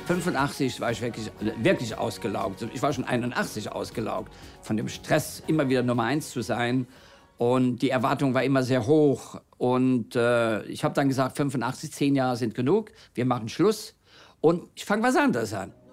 85 war ich wirklich ausgelaugt. Ich war schon 81 ausgelaugt, von dem Stress, immer wieder Nummer 1 zu sein. Und die Erwartung war immer sehr hoch. Und ich habe dann gesagt, 85, 10 Jahre sind genug, wir machen Schluss. Und ich fange was anderes an.